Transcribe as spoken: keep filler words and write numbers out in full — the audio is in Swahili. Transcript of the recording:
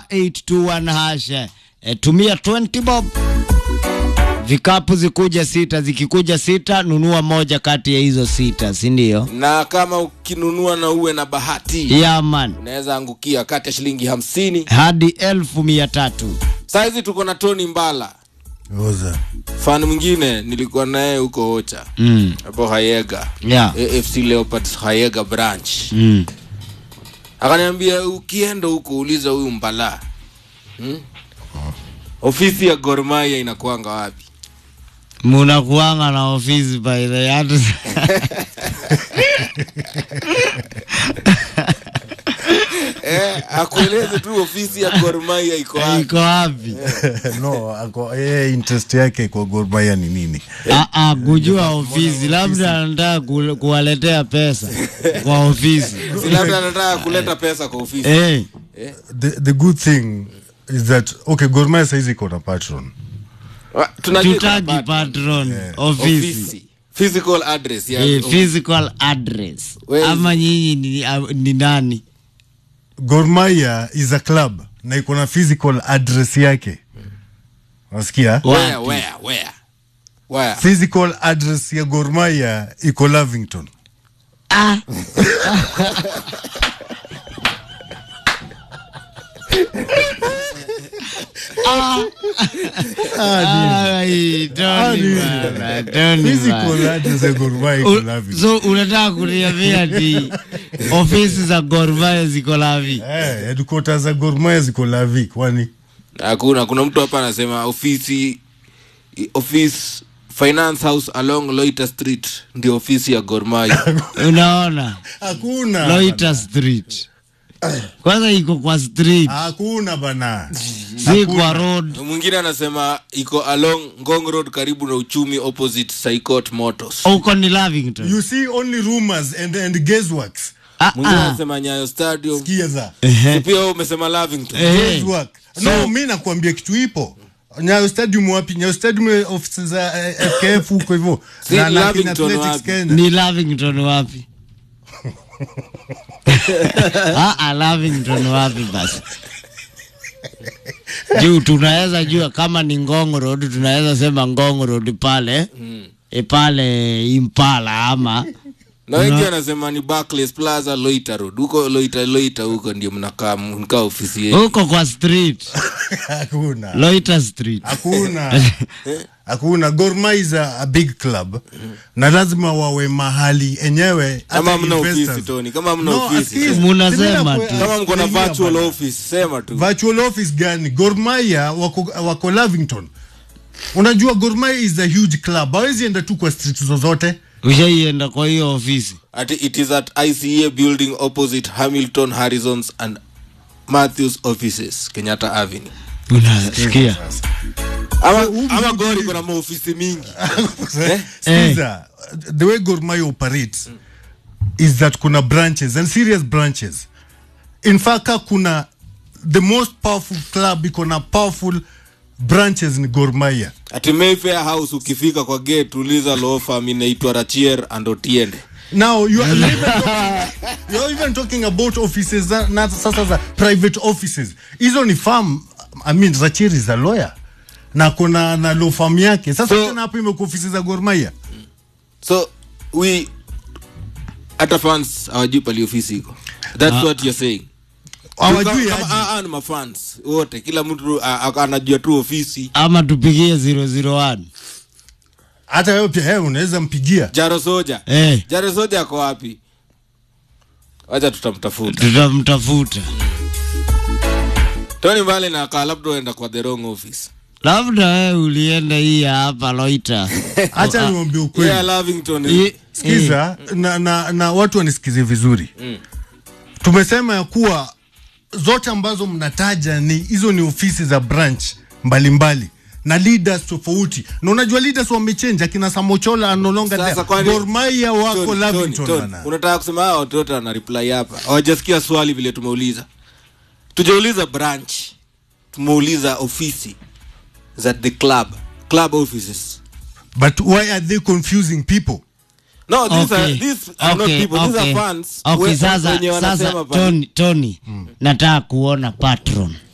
eight two one hash. E, tumia twenty bob. Vikapu zikuja sita, zikikuja sita nunua moja kati ya hizo sita, si ndio? Na kama ukinunua na uwe na bahati, yeah man, unaweza angukia kati ya shilingi hamsini hadi elfu mia tatu. Saizi tuko na Tony Mbala. Oza. Fan mwingine nilikuwa naye huko Ocha. Mm. Hapo Hayega. Yeah. A F C Leopards Hayega branch. Mm. Akaniambia ukienda huko uliza huyu Mbala. Hmm? Ofisi ya Gor Mahia inakuanga wapi? Muna kuanga na ofisi by the yard. Eh, akueleze tu ofisi ya Gor Mahia iko wapi? Iko wapi? No, ako eh interest yake kwa Gor Mahia ni nini? Ah ah, kujua ofisi, labda anataka kuwaletea pesa kwa ofisi. Si labda anataka kuleta pesa kwa ofisi. Eh. The the good thing is that okay, Gor Mahia saizi iko na patron. Tutagi patron, yeah. Ofisi. Ofisi. Physical address ya yeah, physical address. Where ama nyinyi ni, ni nani? Gor Mahia is a club na iko na physical address yake. Unasikia? Where where where? Where? Physical address ya Gor Mahia iko Lavington. Ah. Ah. Ai, Tony. Tony. Physical address ya Gor Mahia iko Lavington. So unataka kuniambia ati ofisi za Gor Mahia ziko Lavi? Eh, headquarters za Gor Mahia ziko Lavi kwani? Hakuna, kuna mtu hapa anasema ofisi office Finance House along Loiter Street ndio ofisi ya Gor Mahia. Unaona? Hakuna. Loiter Street. Kwanza iko kwa street. Hakuna bana. Si kwa road. Mwingine anasema iko along Ngong Road karibu na Uchumi opposite Saikot Motors. Uko ni Lavington. You see only rumors and and guessworks. Ah, mwingine ah. anasema Nyayo Stadium. Kiaza. Pia wewe umesema Lavington. Guesswork. No, mimi nakwambia kitu ipo. Nyayo Stadium wapi? Nyayo Stadium offices za F K F huko hivyo. Na Lavington wapi? Ni Lavington wapi? Ah, ah, Lavington wapi basi? Juu tunaweza jua kama ni Ngong Road, tunaweza sema Ngong Road pale. Mm. E pale Impala ama na wengi wanasema ni Barclays Plaza Loiter Road. Huko Loiter Loiter huko ndio mnakaa mnakaa ofisi yetu. Huko kwa street. Hakuna. Loiter Street. Hakuna. Hakuna. Gor Mahia is a, a big club. Mm. Na lazima wawe mahali enyewe kama mna ofisi Tony, kama mna no, ofisi. Mnasema tu. Kama mko na virtual office, sema tu. Virtual office gani? Gor Mahia wako wako Lavington. Unajua Gor Mahia is a huge club. Hawezi enda tu kwa street zozote. Ushaienda kwa hiyo ofisi? At it is at I C A building opposite Hamilton Harrison's and Matthews offices, Kenyatta Avenue. Unasikia? Ama ama Gor iko na maofisi mingi. Sikiza, the way Gor Mahia operates mm. is that kuna branches and serious branches. In fact, kuna the most powerful club iko na powerful branches in Gor Mahia. At Mayfair House ukifika kwa gate uliza law firm inaitwa Rachier and Otiende. Now you are even talking, you are even talking about offices na sasa za private offices. Hizo ni firm, I mean Rachier is a lawyer. Na kuna na law firm yake. Sasa so, tena hapo imekuwa ofisi za Gor Mahia. So we hata fans hawajui pale ofisi iko. That's uh, what you're saying. Hawajui aje. Ah ah ni mafans wote, kila mtu anajua tu ofisi. Ama tupigie zero zero one. Hata wewe pia wewe unaweza mpigia. Jaro Soja. Eh. Jaro Soja ako wapi? Acha tutamtafuta. Tutamtafuta. Tony Mbala na kaa labda uenda kwa the wrong office. Labda wewe ulienda hii hapa Loiter. Acha niwaambie ukweli. Yeah, Lavington. I, sikiza mm. na, na na watu wanisikize vizuri. Mm. Tumesema ya kuwa zote ambazo mnataja ni hizo ni ofisi za branch mbalimbali mbali. Na leaders tofauti. Na unajua leaders wamechange, akina Samochola no longer there. Gor Mahia wako Lavington bana. Unataka kusema hao watoto wana reply hapa. Hawajasikia swali vile tumeuliza. Tujauliza branch. Tumeuliza ofisi za the club, club offices. But why are they confusing people? No, these okay. are these are okay. not people, okay. these are fans. Okay, sasa sasa Tony Tony mm. nataka kuona patron.